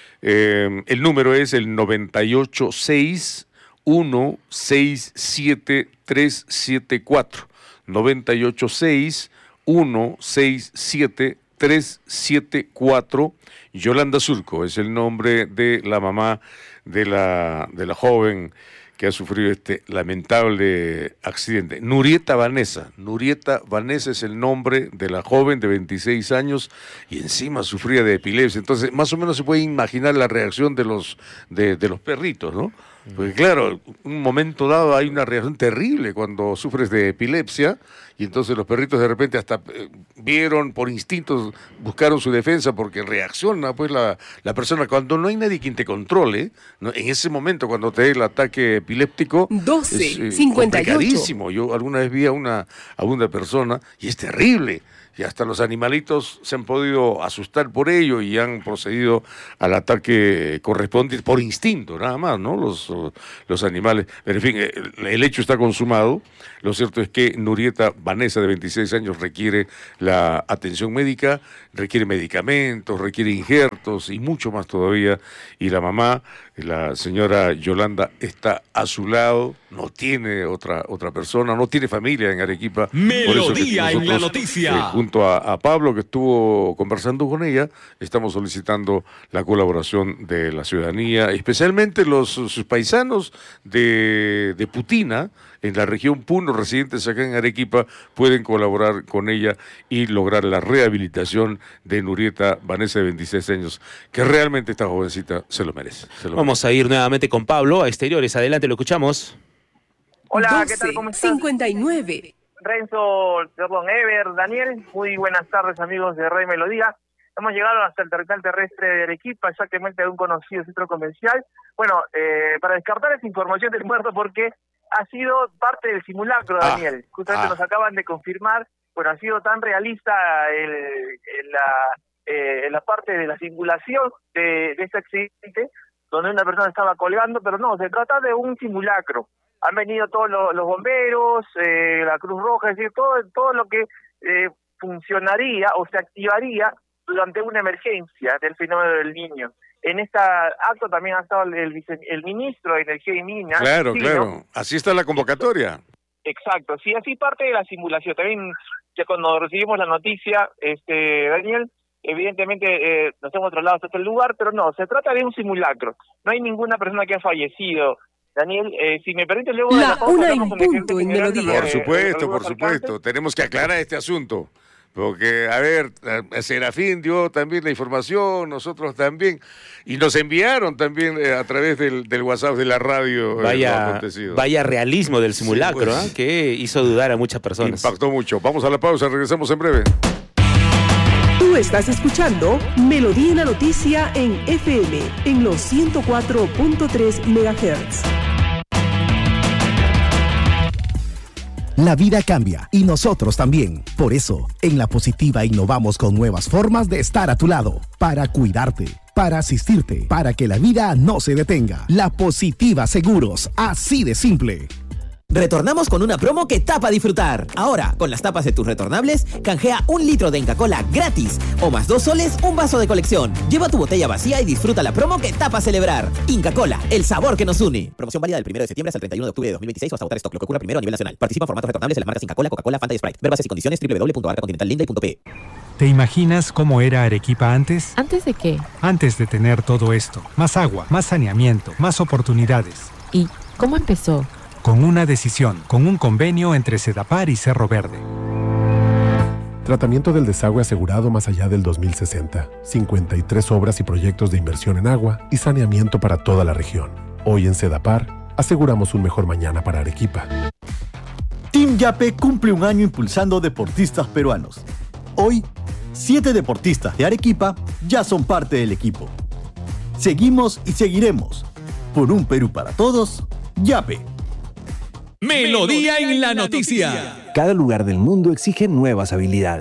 Eh, el número es el noventa y ocho seis uno seis siete tres siete cuatro. noventa y ocho seis uno seis siete tres siete cuatro. Yolanda Surco es el nombre de la mamá de la, de la joven que ha sufrido este lamentable accidente. Nurieta Vanessa. Nurieta Vanessa es el nombre de la joven de veintiséis años y encima sufría de epilepsia. Entonces, más o menos se puede imaginar la reacción de los, de, de los perritos, ¿no? Porque claro, un momento dado hay una reacción terrible cuando sufres de epilepsia y entonces los perritos de repente hasta eh, vieron por instinto, buscaron su defensa porque reacciona pues la, la persona cuando no hay nadie quien te controle, ¿no? En ese momento cuando te da el ataque epiléptico doce, es eh, cincuenta y ocho. complicadísimo. Yo alguna vez vi a una, a una persona y es terrible. Y hasta los animalitos se han podido asustar por ello y han procedido al ataque correspondiente por instinto, nada más, ¿no? Los, los animales. Pero en fin, el, el hecho está consumado. Lo cierto es que Nurieta Vanessa, de veintiséis años, requiere la atención médica, requiere medicamentos, requiere injertos y mucho más todavía. Y la mamá, la señora Yolanda, está a su lado, no tiene otra, otra persona, no tiene familia en Arequipa. Melodía en la noticia. Eh, junto a, a Pablo, que estuvo conversando con ella, estamos solicitando la colaboración de la ciudadanía, especialmente los sus paisanos de, de Putina, en la región Puno, residentes acá en Arequipa, pueden colaborar con ella y lograr la rehabilitación de Nurieta Vanessa, de veintiséis años, que realmente esta jovencita se lo merece. Se lo Vamos merece. a ir nuevamente con Pablo a Exteriores. Adelante, lo escuchamos. Hola, ¿qué tal? ¿Cómo estás? cincuenta y nueve. Renzo, perdón, Ever, Daniel, muy buenas tardes amigos de Radio Melodía. Hemos llegado hasta el terminal terrestre de Arequipa, exactamente de un conocido centro comercial. Bueno, eh, para descartar esa información del muerto, porque ha sido parte del simulacro, Daniel. Ah, Justamente ah. nos acaban de confirmar, bueno, ha sido tan realista el, el, la, eh, la parte de la simulación de, de este accidente, donde una persona estaba colgando, pero no, se trata de un simulacro. Han venido todos los, los bomberos, eh, la Cruz Roja, es decir, todo, todo lo que eh, funcionaría o se activaría durante una emergencia del fenómeno del Niño. En este acto también ha estado el, el, el ministro de Energía y Minas. Claro, sí, claro. ¿no? Así está la convocatoria. Exacto, sí, así parte de la simulación. También, ya cuando recibimos la noticia, este Daniel, evidentemente eh, nos hemos trasladado hasta el lugar, pero no, se trata de un simulacro. No hay ninguna persona que ha fallecido. Daniel, eh, si me permite, luego... La, la una en punto en Melodía. Por supuesto, por supuesto. Tenemos que aclarar este asunto. Porque, a ver, Serafín dio también la información, nosotros también, y nos enviaron también eh, a través del, del WhatsApp de la radio. Vaya, eh, vaya realismo del simulacro, sí, pues, ¿eh? Que hizo dudar a muchas personas. Impactó mucho. Vamos a la pausa, regresamos en breve. Tú estás escuchando Melodía en la Noticia en F M, en los ciento cuatro punto tres megahertz. La vida cambia y nosotros también. Por eso, en La Positiva innovamos con nuevas formas de estar a tu lado, para cuidarte, para asistirte, para que la vida no se detenga. La Positiva Seguros, así de simple. Retornamos con una promo que tapa disfrutar. Ahora, con las tapas de tus retornables, canjea un litro de Inca Kola gratis. O más dos soles, un vaso de colección. Lleva tu botella vacía y disfruta la promo que tapa celebrar. Inca Kola, el sabor que nos une. Promoción válida del primero de septiembre hasta el treinta y uno de octubre de dos mil veintiséis o hasta agotar stock, lo que ocurra primero a nivel nacional. Participa en formatos retornables de las marcas Inca Kola, Coca-Cola, Fanta y Sprite. Ver bases y condiciones doble u doble u doble u punto arca continental linda punto pe. ¿Te imaginas cómo era Arequipa antes? ¿Antes de qué? Antes de tener todo esto. Más agua, más saneamiento, más oportunidades. ¿Y cómo empezó? Con una decisión, con un convenio entre Sedapar y Cerro Verde. Tratamiento del desagüe asegurado más allá del dos mil sesenta. cincuenta y tres obras y proyectos de inversión en agua y saneamiento para toda la región. Hoy en Sedapar, aseguramos un mejor mañana para Arequipa. Team Yape cumple un año impulsando deportistas peruanos. Hoy, siete deportistas de Arequipa ya son parte del equipo. Seguimos y seguiremos. Por un Perú para todos, Yape. Melodía en la noticia. Cada lugar del mundo exige nuevas habilidades.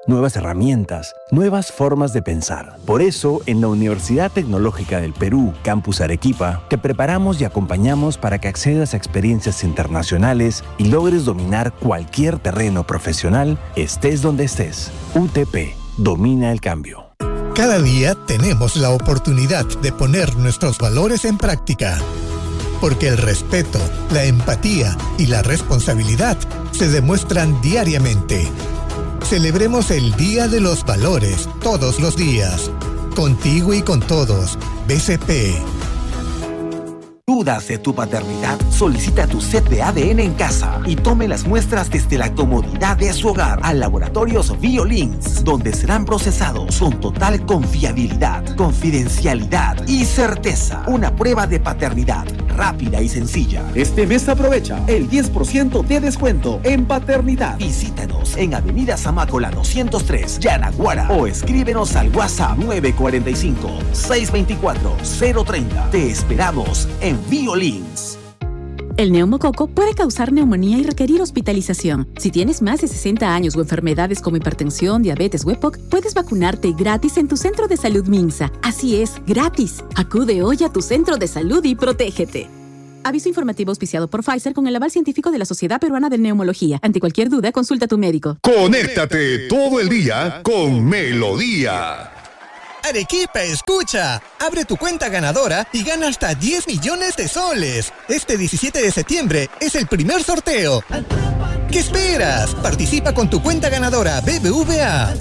nuevas herramientas, nuevas formas de pensar. Por eso, en la Universidad Tecnológica del Perú, Campus Arequipa, te preparamos y acompañamos para que accedas a experiencias internacionales y logres dominar cualquier terreno profesional, estés donde estés. U T P, domina el cambio. Cada día tenemos la oportunidad de poner nuestros valores en práctica. Porque el respeto, la empatía y la responsabilidad se demuestran diariamente. Celebremos el Día de los Valores todos los días. Contigo y con todos. B C P. ¿Dudas de tu paternidad? Solicita tu set de A D N en casa y tome las muestras desde la comodidad de su hogar al Laboratorios Biolins, donde serán procesados con total confiabilidad, confidencialidad y certeza. Una prueba de paternidad rápida y sencilla. Este mes aprovecha el diez por ciento de descuento en paternidad. Visítanos en Avenida Zamácola doscientos tres, Yanaguara, o escríbenos al WhatsApp nueve cuatro cinco, seis dos cuatro, cero tres cero. Te esperamos en Biolins. El neumococo puede causar neumonía y requerir hospitalización. Si tienes más de sesenta años o enfermedades como hipertensión, diabetes o E P O C, puedes vacunarte gratis en tu centro de salud Minsa. Así es, gratis. Acude hoy a tu centro de salud y protégete. Aviso informativo auspiciado por Pfizer con el aval científico de la Sociedad Peruana de Neumología. Ante cualquier duda, consulta a tu médico. Conéctate todo el día con Melodía. Arequipa, escucha. Abre tu cuenta ganadora y gana hasta diez millones de soles. Este diecisiete de septiembre es el primer sorteo. ¿Qué esperas? Participa con tu cuenta ganadora B B V A.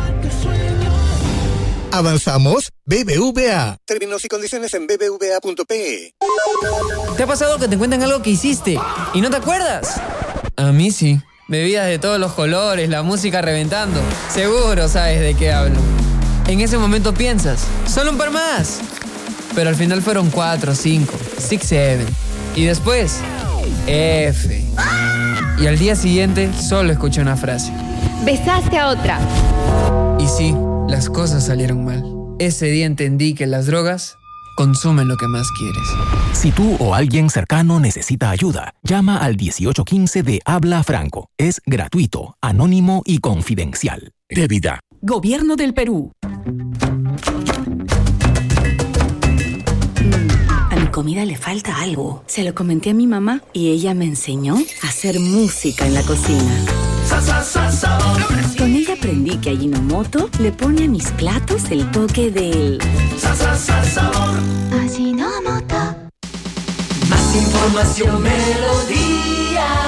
¿Avanzamos? B B V A. Términos y condiciones en b b v a punto p e. ¿Te ha pasado que te cuentan algo que hiciste y no te acuerdas? A mí sí. Bebidas de todos los colores, la música reventando. Seguro sabes de qué hablo. En ese momento piensas, solo un par más. Pero al final fueron cuatro, cinco, six, seven. Y después, F. Y al día siguiente solo escuché una frase. Besaste a otra. Y sí, las cosas salieron mal. Ese día entendí que las drogas consumen lo que más quieres. Si tú o alguien cercano necesita ayuda, llama al dieciocho quince de Habla Franco. Es gratuito, anónimo y confidencial. Débida. Gobierno del Perú. A mi comida le falta algo. Se lo comenté a mi mamá y ella me enseñó a hacer música en la cocina. Sa, sa, sa, sabor. Con ella aprendí que Ajinomoto le pone a mis platos el toque del Sa, sa, sa, sabor. Ajinomoto. Más información, Melodía.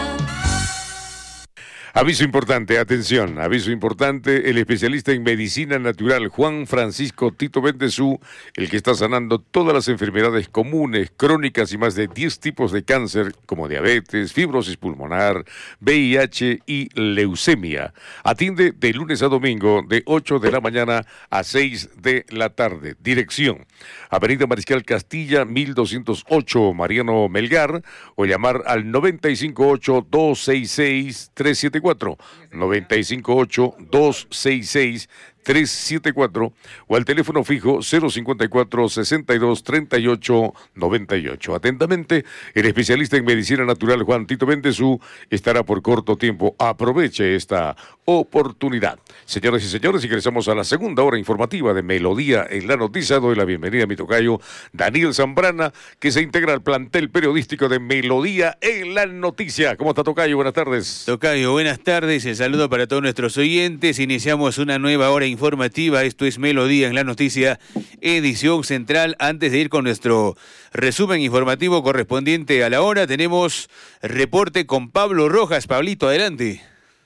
Aviso importante, atención, aviso importante, el especialista en medicina natural Juan Francisco Tito Bendezú, el que está sanando todas las enfermedades comunes, crónicas y más de diez tipos de cáncer, como diabetes, fibrosis pulmonar, V I H y leucemia. Atiende de lunes a domingo de ocho de la mañana a seis de la tarde. Dirección, Avenida Mariscal Castilla, mil doscientos ocho, Mariano Melgar, o llamar al noventa y cinco ocho, dos seis seis, tres siete cuatro, noventa y cinco ocho, dos seis seis, tres siete cuatro o al teléfono fijo cero cincuenta y cuatro, sesenta y dos, treinta y ocho, noventa y ocho. Atentamente, el especialista en medicina natural Juan Tito Bendezú estará por corto tiempo. Aproveche esta oportunidad. Señoras y señores, ingresamos a la segunda hora informativa de Melodía en la Noticia. Doy la bienvenida a mi tocayo Daniel Zambrana, que se integra al plantel periodístico de Melodía en la Noticia. ¿Cómo está, tocayo? Buenas tardes. Tocayo, buenas tardes. El saludo para todos nuestros oyentes. Iniciamos una nueva hora informativa. Esto es Melodía en la Noticia, edición central. Antes de ir con nuestro resumen informativo correspondiente a la hora, tenemos reporte con Pablo Rojas. Pablito, adelante.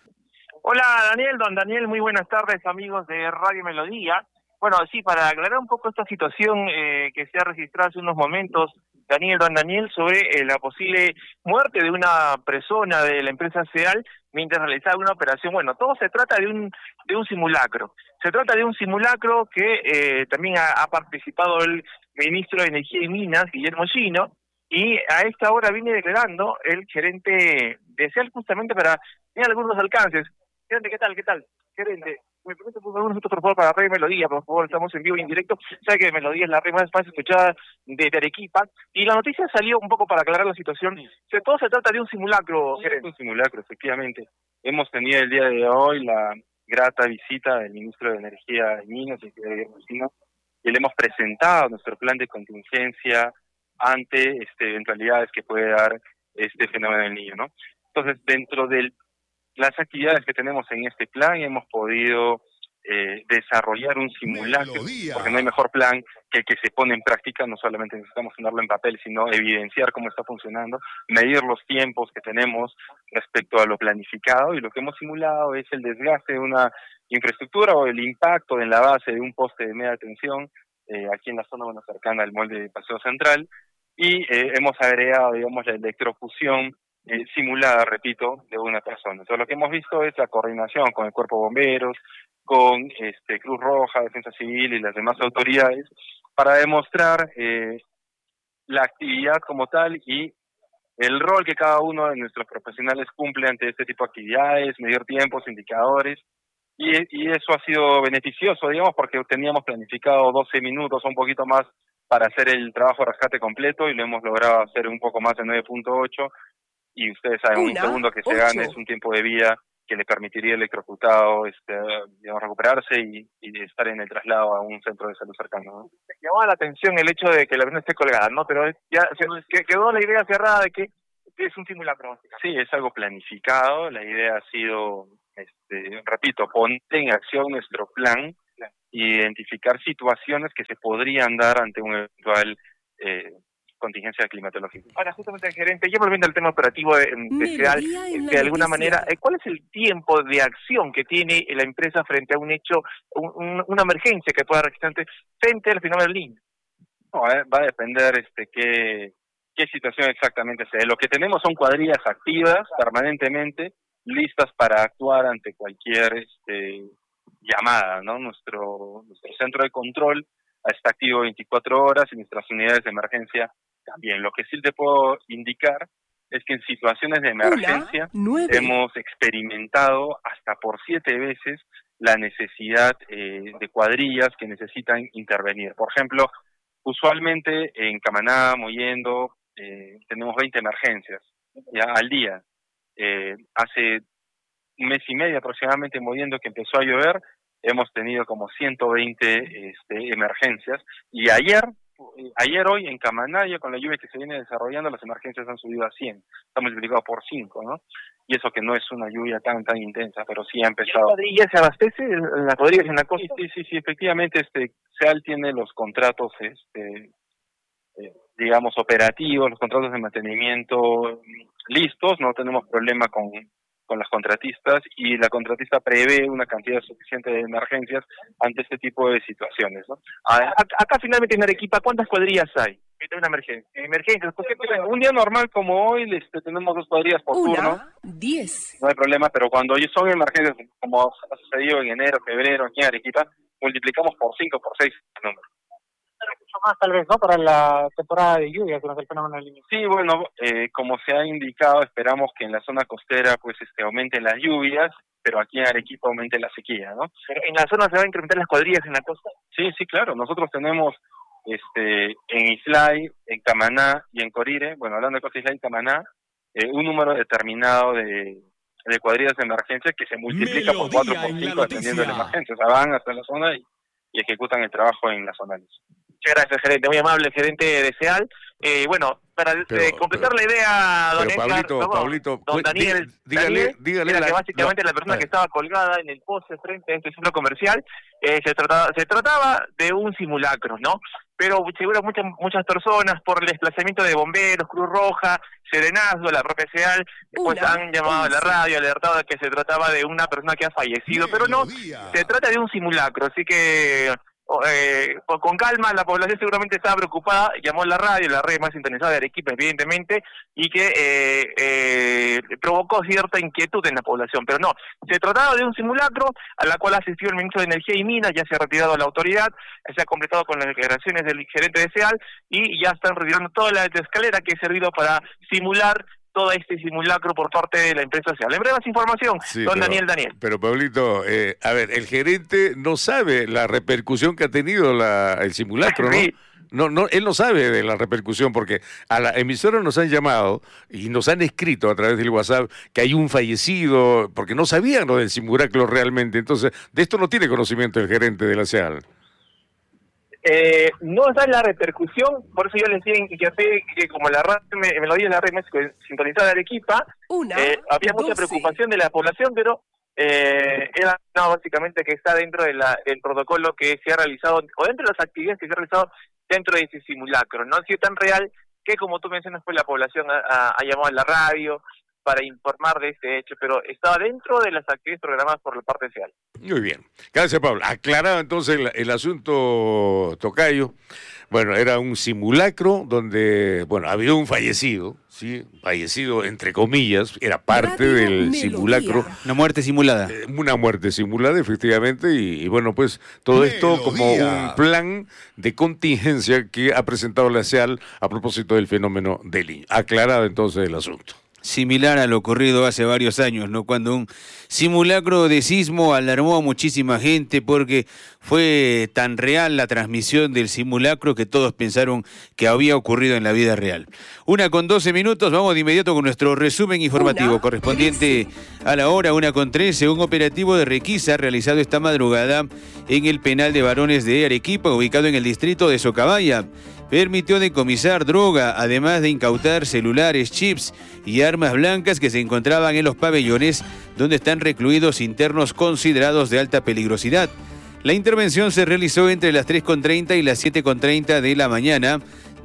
Hola Daniel, don Daniel, muy buenas tardes amigos de Radio Melodía. Bueno, sí, para aclarar un poco esta situación eh, que se ha registrado hace unos momentos, Daniel, don Daniel, sobre eh, la posible muerte de una persona de la empresa SEAL mientras realizaba una operación. Bueno, todo se trata de un de un simulacro. Se trata de un simulacro que eh, también ha, ha participado el ministro de Energía y Minas, Guillermo Gino, y a esta hora viene declarando el gerente de SEAL justamente para tener algunos alcances. Gerente, ¿qué tal? ¿Qué tal? Gerente, me permite por favor, por favor, para Radio Melodía, por favor, estamos en vivo y en directo. Sabe que Melodía es la red más, más escuchada de, de Arequipa, y la noticia salió un poco para aclarar la situación. Se, todo se trata de un simulacro, gerente. Es un simulacro, efectivamente. Hemos tenido el día de hoy la grata visita del ministro de Energía y Minas y de Gobierno, y le hemos presentado nuestro plan de contingencia ante este, eventualidades que puede dar este fenómeno del Niño, ¿no? Entonces, dentro de las actividades que tenemos en este plan, hemos podido eh, desarrollar un simulacro, porque no hay mejor plan que el que se pone en práctica. No solamente necesitamos tenerlo en papel, sino evidenciar cómo está funcionando, medir los tiempos que tenemos respecto a lo planificado, y lo que hemos simulado es el desgaste de una infraestructura o el impacto en la base de un poste de media tensión eh, aquí en la zona bueno, cercana al molde de Paseo Central, y eh, hemos agregado, digamos, la electrofusión eh, simulada, repito, de una persona. Entonces, lo que hemos visto es la coordinación con el Cuerpo de Bomberos, con este, Cruz Roja, Defensa Civil y las demás autoridades para demostrar eh, la actividad como tal y el rol que cada uno de nuestros profesionales cumple ante este tipo de actividades, medir tiempos, indicadores, y, y eso ha sido beneficioso, digamos, porque teníamos planificado doce minutos o un poquito más para hacer el trabajo de rescate completo y lo hemos logrado hacer un poco más de nueve punto ocho, y ustedes saben, un segundo que se gane es un tiempo de vida que le permitiría al electrocutado este, digamos, recuperarse y, y estar en el traslado a un centro de salud cercano, ¿no? Me llamaba la atención el hecho de que la persona esté colgada, ¿no? Pero ya se, quedó la idea cerrada de que es un simulacro. Sí, es algo planificado. La idea ha sido, este, repito, poner en acción nuestro plan, identificar situaciones que se podrían dar ante un eventual eh, contingencia climatológica. Ahora, justamente, gerente, ya volviendo al tema operativo de, de SEAL, de alguna manera, ¿cuál es el tiempo de acción que tiene la empresa frente a un hecho, un, un, una emergencia que pueda registrarse frente al fenómeno del Niño? No, eh, va a depender este qué, qué situación exactamente sea. Lo que tenemos son cuadrillas activas permanentemente, listas para actuar ante cualquier este, llamada, ¿no? Nuestro, nuestro centro de control está activo veinticuatro horas y nuestras unidades de emergencia también. Lo que sí te puedo indicar es que en situaciones de emergencia hemos experimentado hasta por siete veces la necesidad eh, de cuadrillas que necesitan intervenir. Por ejemplo, usualmente en Camaná, Mollendo, eh, tenemos veinte emergencias ya al día. Eh, hace un mes y medio aproximadamente en Mollendo que empezó a llover, hemos tenido como ciento veinte este, emergencias, y ayer Ayer, hoy, en Camaná, ya con la lluvia que se viene desarrollando, las emergencias han subido a cien. Está multiplicado por cinco, ¿no? Y eso que no es una lluvia tan tan intensa, pero sí ha empezado. ¿La cuadrilla se abastece? ¿La cuadrilla es una cosa? Sí, sí, sí, efectivamente, este, SEAL tiene los contratos, este, eh, digamos, operativos, los contratos de mantenimiento listos, no tenemos problema con... con las contratistas, y la contratista prevé una cantidad suficiente de emergencias ante este tipo de situaciones, ¿no? Acá, acá finalmente en Arequipa, ¿cuántas cuadrillas hay? Una emergencia. Emergencias. ¿Por qué? Un día normal como hoy este, tenemos dos cuadrillas por Una, turno. diez. No hay problema, pero cuando son emergencias, como ha sucedido en enero, febrero, aquí en Arequipa, multiplicamos por cinco, por seis el número. Mucho más tal vez, ¿no? Para la temporada de lluvias durante el fenómeno del Niño. Sí, bueno, eh, como se ha indicado, esperamos que en la zona costera pues este aumenten las lluvias, pero aquí en Arequipa aumente la sequía, ¿no? ¿Pero en la zona se van a incrementar las cuadrillas en la costa? Sí, sí, claro. Nosotros tenemos este en Islay, en Camaná y en Corire, bueno, hablando de Costa Islay y Camaná, eh, un número determinado de, de cuadrillas de emergencia que se multiplica por cuatro, por cinco, dependiendo de la emergencia. O sea, van hasta la zona y, y ejecutan el trabajo en las zonas. Muchas gracias, gerente. Muy amable, gerente de SEAL. Eh, bueno, para pero, eh, completar pero, la idea, don pero Edgar, Pablito, no, Pablito, don Daniel, dígale, Daniel, dígale, era la, que básicamente la, la persona la, que estaba colgada en el poste frente a este centro comercial, eh, se trataba se trataba de un simulacro, ¿no? Pero seguro muchas muchas personas, por el desplazamiento de bomberos, Cruz Roja, Serenazgo, la propia SEAL, pues han llamado a la radio, alertado de que se trataba de una persona que ha fallecido, pero no, se trata de un simulacro, así que... Eh, con calma, la población seguramente estaba preocupada, llamó a la radio, la red más sintonizada de Arequipa, evidentemente, y que eh, eh, provocó cierta inquietud en la población, pero no, se trataba de un simulacro a la cual asistió el ministro de Energía y Minas, ya se ha retirado la autoridad, se ha completado con las declaraciones del gerente de SEAL, y ya están retirando toda la escalera que ha servido para simular todo este simulacro por parte de la empresa SEAL. En breve más información, sí, don pero, Daniel Daniel. Pero, Pablito, eh, a ver, el gerente no sabe la repercusión que ha tenido la, el simulacro, ¿no? Sí. No, no, él no sabe de la repercusión porque a la emisora nos han llamado y nos han escrito a través del WhatsApp que hay un fallecido, porque no sabían lo del simulacro realmente. Entonces, de esto no tiene conocimiento el gerente de la SEAL. Eh, no da la repercusión, por eso yo les decía que, que, que como la radio me, me lo dio la red México sintonizada de Arequipa, eh, había mucha preocupación de la población, pero eh, era no, básicamente que está dentro de la, del protocolo que se ha realizado, o dentro de las actividades que se ha realizado dentro de ese simulacro. No ha sido tan real que, como tú mencionas, pues la población ha, ha, ha llamado a la radio para informar de este hecho, pero estaba dentro de las actividades programadas por la parte SEAL. Muy bien. Gracias, Pablo. Aclarado entonces el, el asunto, tocayo. Bueno, era un simulacro donde, bueno, había un fallecido, ¿sí? Fallecido entre comillas, era parte Radio del Melodía. Simulacro. Una muerte simulada. Eh, una muerte simulada, efectivamente, y, y bueno, pues todo Melodía. Esto como un plan de contingencia que ha presentado la SEAL a propósito del fenómeno del Niño. Aclarado entonces el asunto. Similar a lo ocurrido hace varios años, ¿no? Cuando un simulacro de sismo alarmó a muchísima gente porque fue tan real la transmisión del simulacro que todos pensaron que había ocurrido en la vida real. Una con doce minutos, vamos de inmediato con nuestro resumen informativo una, correspondiente trece. A la hora, una con trece, un operativo de requisa realizado esta madrugada en el penal de varones de Arequipa, ubicado en el distrito de Socabaya. Permitió decomisar droga, además de incautar celulares, chips y armas blancas que se encontraban en los pabellones donde están recluidos internos considerados de alta peligrosidad. La intervención se realizó entre las tres con treinta y las siete con treinta de la mañana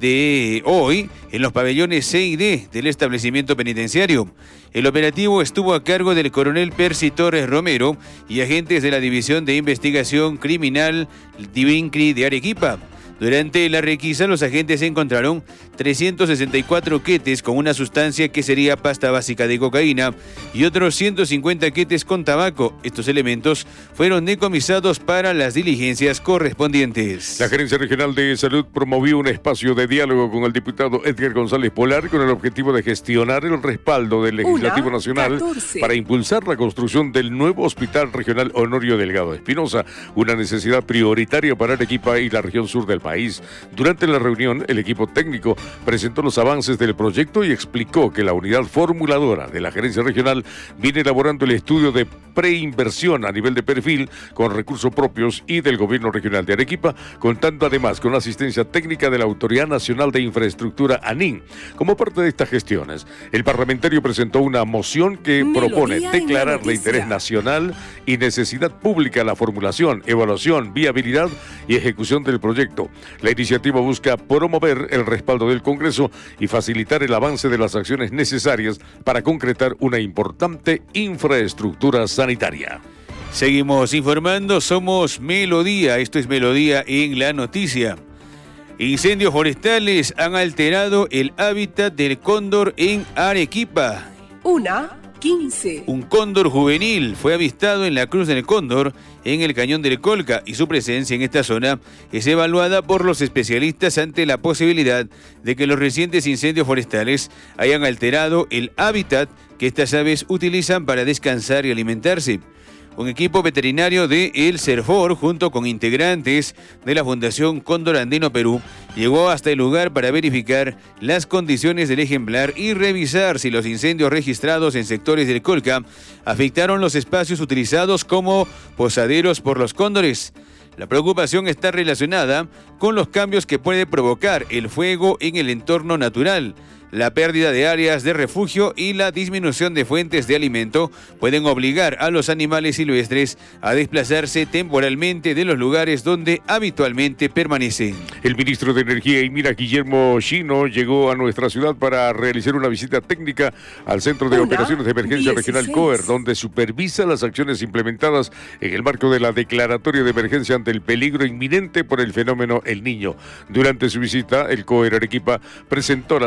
de hoy en los pabellones C y D del establecimiento penitenciario. El operativo estuvo a cargo del coronel Percy Torres Romero y agentes de la División de Investigación Criminal Divincri de Arequipa. Durante la requisa, los agentes encontraron trescientos sesenta y cuatro quetes con una sustancia que sería pasta básica de cocaína y otros ciento cincuenta quetes con tabaco. Estos elementos fueron decomisados para las diligencias correspondientes. La Gerencia Regional de Salud promovió un espacio de diálogo con el diputado Edgar González Polar con el objetivo de gestionar el respaldo del Legislativo Una, Nacional catorce. Para impulsar la construcción del nuevo Hospital Regional Honorio Delgado Espinosa, una necesidad prioritaria para Arequipa y la región sur del país. país. Durante la reunión, el equipo técnico presentó los avances del proyecto y explicó que la unidad formuladora de la gerencia regional viene elaborando el estudio de preinversión a nivel de perfil con recursos propios y del gobierno regional de Arequipa, contando además con la asistencia técnica de la Autoridad Nacional de Infraestructura ANIN. Como parte de estas gestiones, el parlamentario presentó una moción que Melodía propone declarar de interés nacional y necesidad pública la formulación, evaluación, viabilidad y ejecución del proyecto. La iniciativa busca promover el respaldo del Congreso y facilitar el avance de las acciones necesarias para concretar una importante infraestructura sanitaria. Seguimos informando, somos Melodía, esto es Melodía en la noticia. Incendios forestales han alterado el hábitat del cóndor en Arequipa. Una quince. Un cóndor juvenil fue avistado en la Cruz del Cóndor, en el Cañón del Colca, y su presencia en esta zona es evaluada por los especialistas ante la posibilidad de que los recientes incendios forestales hayan alterado el hábitat que estas aves utilizan para descansar y alimentarse. Un equipo veterinario de El Cerfor, junto con integrantes de la Fundación Cóndor Andino Perú, llegó hasta el lugar para verificar las condiciones del ejemplar y revisar si los incendios registrados en sectores del Colca afectaron los espacios utilizados como posaderos por los cóndores. La preocupación está relacionada con los cambios que puede provocar el fuego en el entorno natural. La pérdida de áreas de refugio y la disminución de fuentes de alimento pueden obligar a los animales silvestres a desplazarse temporalmente de los lugares donde habitualmente permanecen. El ministro de Energía y Minas, Guillermo Chino, llegó a nuestra ciudad para realizar una visita técnica al Centro de Una, Operaciones de Emergencia dieciséis. Regional COER, donde supervisa las acciones implementadas en el marco de la declaratoria de emergencia ante el peligro inminente por el fenómeno El Niño. Durante su visita, el COER Arequipa presentó las acciones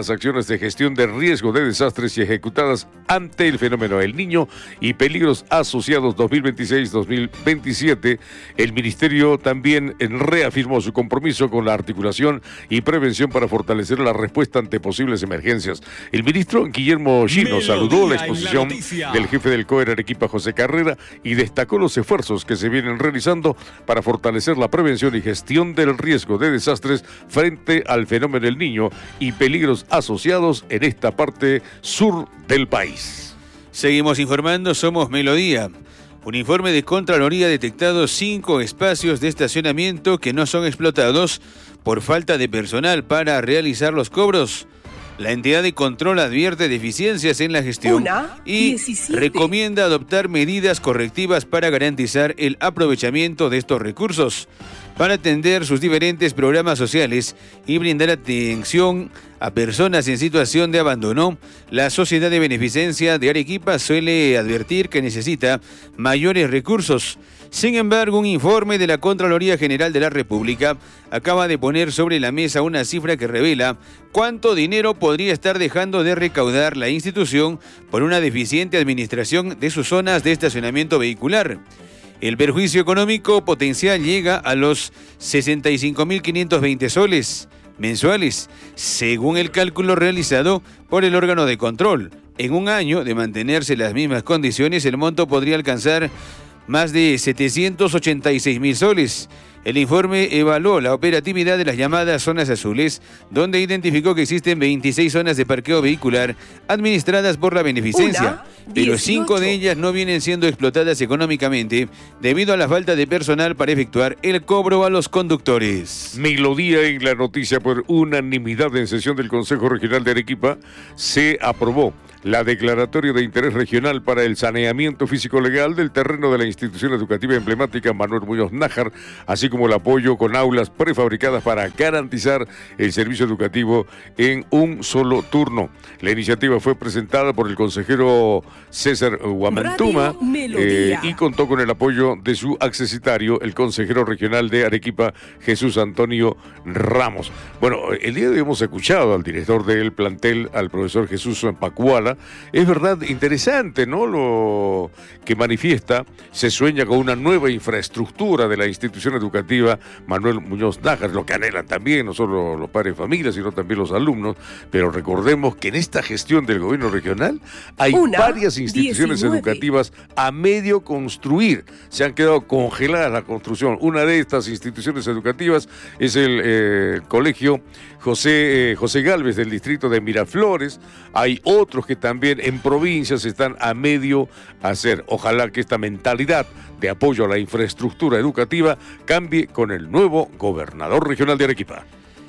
de gestión de riesgo de desastres y ejecutadas ante el fenómeno del Niño y peligros asociados dos mil veintiséis dos mil veintisiete. El Ministerio también reafirmó su compromiso con la articulación y prevención para fortalecer la respuesta ante posibles emergencias. El ministro Guillermo Gino saludó la exposición del jefe del C O E R Arequipa, José Carrera, y destacó los esfuerzos que se vienen realizando para fortalecer la prevención y gestión del riesgo de desastres frente al fenómeno del Niño y peligros asociados en esta parte sur del país. Seguimos informando, somos Melodía. Un informe de Contraloría ha detectado cinco espacios de estacionamiento que no son explotados por falta de personal para realizar los cobros. La entidad de control advierte deficiencias en la gestión Una, y diecisiete. recomienda adoptar medidas correctivas para garantizar el aprovechamiento de estos recursos. Para atender sus diferentes programas sociales y brindar atención a personas en situación de abandono, la Sociedad de Beneficencia de Arequipa suele advertir que necesita mayores recursos. Sin embargo, un informe de la Contraloría General de la República acaba de poner sobre la mesa una cifra que revela cuánto dinero podría estar dejando de recaudar la institución por una deficiente administración de sus zonas de estacionamiento vehicular. El perjuicio económico potencial llega a los sesenta y cinco mil quinientos veinte soles mensuales, según el cálculo realizado por el órgano de control. En un año, de mantenerse las mismas condiciones, el monto podría alcanzar más de setecientos ochenta y seis mil soles. El informe evaluó la operatividad de las llamadas zonas azules, donde identificó que existen veintiséis zonas de parqueo vehicular administradas por la beneficencia, Una, pero dieciocho. cinco de ellas no vienen siendo explotadas económicamente debido a la falta de personal para efectuar el cobro a los conductores. Melodía en la noticia. Por unanimidad en sesión del Consejo Regional de Arequipa se aprobó la declaratoria de interés regional para el saneamiento físico-legal del terreno de la institución educativa emblemática Manuel Muñoz Nájar, así como el apoyo con aulas prefabricadas para garantizar el servicio educativo en un solo turno. La iniciativa fue presentada por el consejero César Guamantuma eh, y contó con el apoyo de su accesitario, el consejero regional de Arequipa, Jesús Antonio Ramos. Bueno, el día de hoy hemos escuchado al director del plantel, al profesor Jesús Pacuala. Es verdad, interesante, ¿no? Lo que manifiesta, se sueña con una nueva infraestructura de la institución educativa Manuel Muñoz Nájar, lo que anhelan también, no solo los padres de familia, sino también los alumnos, pero recordemos que en esta gestión del gobierno regional hay Una, varias instituciones diecinueve. educativas a medio construir, se han quedado congeladas la construcción. Una de estas instituciones educativas es el eh, colegio José, eh, José Gálvez del distrito de Miraflores. Hay otros que también en provincias están a medio hacer. Ojalá que esta mentalidad de apoyo a la infraestructura educativa cambie con el nuevo gobernador regional de Arequipa.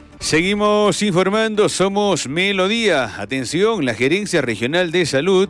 Seguimos informando, somos Melodía. Atención, la Gerencia Regional de Salud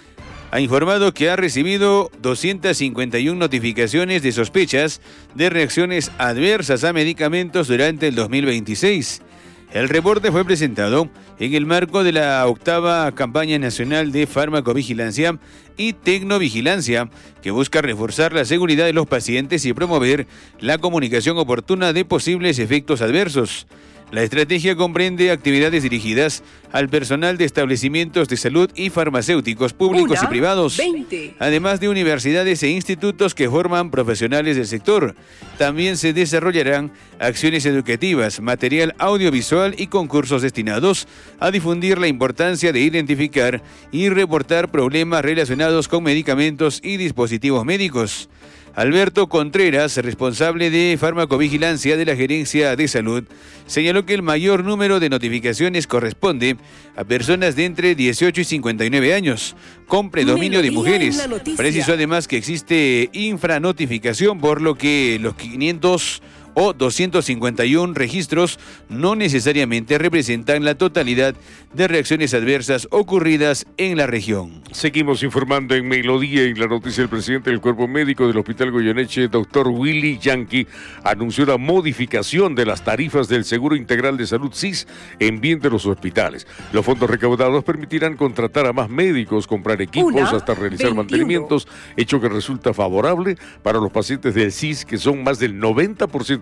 ha informado que ha recibido doscientas cincuenta y una notificaciones de sospechas de reacciones adversas a medicamentos durante el dos mil veintiséis. El reporte fue presentado en el marco de la octava campaña nacional de farmacovigilancia y tecnovigilancia, que busca reforzar la seguridad de los pacientes y promover la comunicación oportuna de posibles efectos adversos. La estrategia comprende actividades dirigidas al personal de establecimientos de salud y farmacéuticos públicos Una, y privados, veinte. además de universidades e institutos que forman profesionales del sector. También se desarrollarán acciones educativas, material audiovisual y concursos destinados a difundir la importancia de identificar y reportar problemas relacionados con medicamentos y dispositivos médicos. Alberto Contreras, responsable de farmacovigilancia de la Gerencia de Salud, señaló que el mayor número de notificaciones corresponde a personas de entre dieciocho y cincuenta y nueve años, con predominio de Melodía mujeres. en la noticia. Precisó además que existe infranotificación, por lo que los quinientos o doscientos cincuenta y uno registros no necesariamente representan la totalidad de reacciones adversas ocurridas en la región. Seguimos informando en Melodía. En la noticia, el presidente del Cuerpo Médico del Hospital Goyeneche, doctor Willy Yankee, anunció la modificación de las tarifas del Seguro Integral de Salud S I S en bien de los hospitales. Los fondos recaudados permitirán contratar a más médicos, comprar equipos, Una, hasta realizar veintiuno. mantenimientos, hecho que resulta favorable para los pacientes del S I S, que son más del noventa por ciento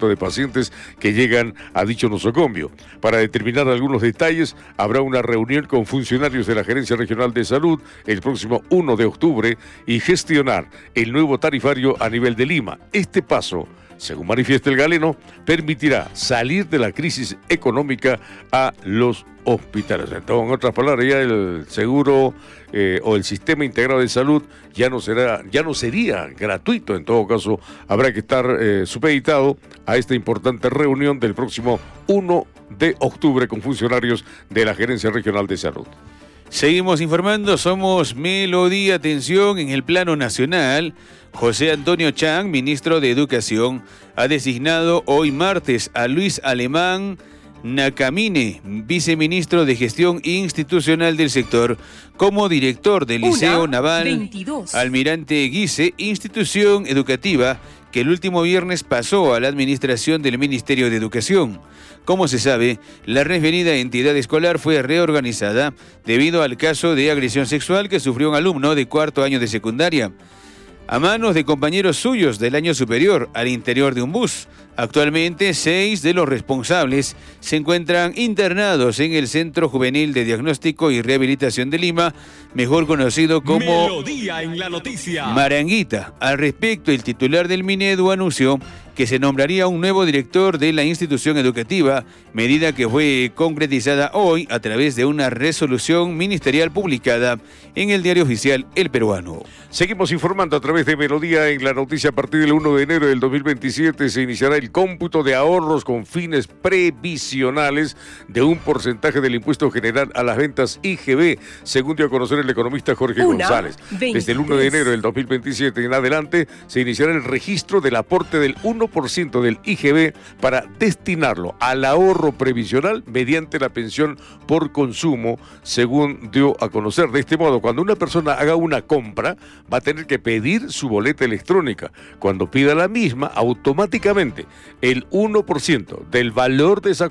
ciento de pacientes que llegan a dicho nosocomio. Para determinar algunos detalles, habrá una reunión con funcionarios de la Gerencia Regional de Salud el próximo uno de octubre y gestionar el nuevo tarifario a nivel de Lima. Este paso, según manifiesta el galeno, permitirá salir de la crisis económica a los hospitales. Entonces, en otras palabras, ya el seguro eh, o el sistema integrado de salud ya no será, ya no sería gratuito. En todo caso, habrá que estar eh, supeditado a esta importante reunión del próximo uno de octubre con funcionarios de la Gerencia Regional de Salud. Seguimos informando, somos Melodía. Atención, en el plano nacional, José Antonio Chang, ministro de Educación, ha designado hoy martes a Luis Alemán Nakamine, viceministro de Gestión Institucional del sector, como director del Liceo Una, Naval veintidós. Almirante Guise, institución educativa que el último viernes pasó a la administración del Ministerio de Educación. Como se sabe, la referida entidad escolar fue reorganizada debido al caso de agresión sexual que sufrió un alumno de cuarto año de secundaria a manos de compañeros suyos del año superior al interior de un bus. Actualmente, seis de los responsables se encuentran internados en el Centro Juvenil de Diagnóstico y Rehabilitación de Lima, mejor conocido como Melodía en la noticia. Maranguita. Al respecto, el titular del Minedu anunció que se nombraría un nuevo director de la institución educativa, medida que fue concretizada hoy a través de una resolución ministerial publicada en el diario oficial El Peruano. Seguimos informando a través de Melodía en la noticia. A partir del uno de enero del dos mil veintisiete se iniciará el cómputo de ahorros con fines previsionales de un porcentaje del impuesto general a las ventas I G B, según dio a conocer el economista Jorge Una, González. Desde el uno de enero del dos mil veintisiete en adelante se iniciará el registro del aporte del uno por ciento del I G B para destinarlo al ahorro previsional mediante la pensión por consumo, según dio a conocer. De este modo, cuando una persona haga una compra, va a tener que pedir su boleta electrónica. Cuando pida la misma, automáticamente el uno por ciento del valor de esa